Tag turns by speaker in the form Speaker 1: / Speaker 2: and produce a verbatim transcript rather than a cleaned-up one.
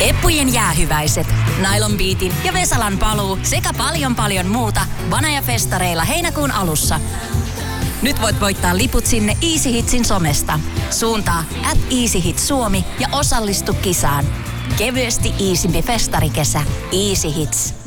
Speaker 1: Heppujen jäähyväiset, Nylon Beatin ja Vesalan paluu sekä paljon paljon muuta Vanaja-festareilla heinäkuun alussa. Nyt voit voittaa liput sinne Easy Hitsin somesta. Suuntaa at Easy Hits Suomi ja osallistu kisaan. Kevyesti iisimpi festarikesä. Easy Hits.